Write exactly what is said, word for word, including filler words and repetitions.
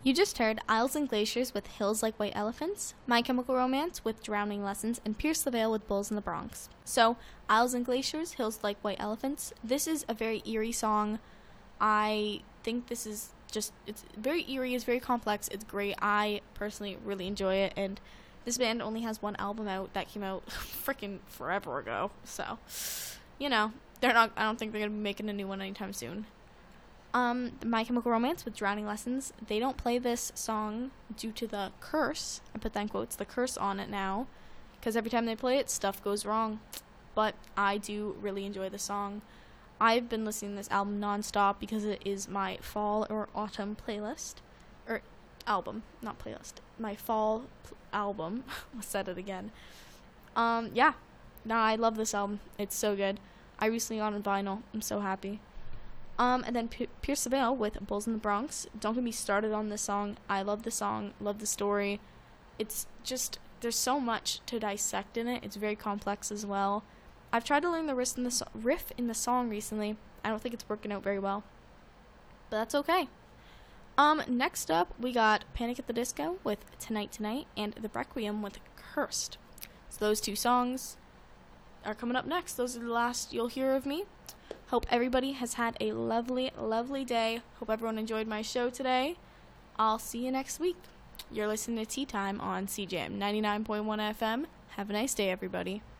You just heard Isles and Glaciers with Hills Like White Elephants, My Chemical Romance with Drowning Lessons, and Pierce the Veil with Bulls in the Bronx. So, Isles and Glaciers, Hills Like White Elephants. This is a very eerie song. I think this is just, it's very eerie, it's very complex, it's great. I personally really enjoy it, and this band only has one album out that came out freaking forever ago. So, you know, they're not, I don't think they're going to be making a new one anytime soon. Um, My Chemical Romance with Drowning Lessons, they don't play this song due to the curse, I put that in quotes, the curse on it now, because every time they play it, stuff goes wrong, but I do really enjoy the song. I've been listening to this album nonstop because it is my fall or autumn playlist, or album, not playlist, my fall pl- album, I said it again. Um, yeah, no, I love this album, it's so good. I recently got on vinyl, I'm so happy. Um, and then P- Pierce the Veil with Bulls in the Bronx. Don't get me started on this song. I love the song, love the story. It's just, there's so much to dissect in it. It's very complex as well. I've tried to learn the riff in the, so- riff in the song recently. I don't think it's working out very well. But that's okay. Um, next up, we got Panic at the Disco with Tonight Tonight and The Requiem with Cursed. So those two songs are coming up next. Those are the last you'll hear of me. Hope everybody has had a lovely, lovely day. Hope everyone enjoyed my show today. I'll see you next week. You're listening to Tea Time on C J M ninety-nine point one F M. Have a nice day, everybody.